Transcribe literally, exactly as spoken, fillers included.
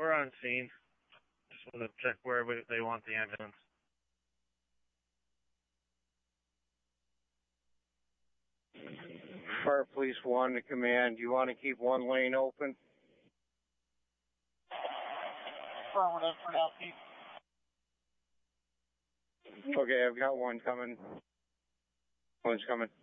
we're on scene. Just want to check where we, they want the ambulance. Fire Police one to command. Do you want to keep one lane open? Affirmative for now, Pete. Okay, I've got one coming. One's coming.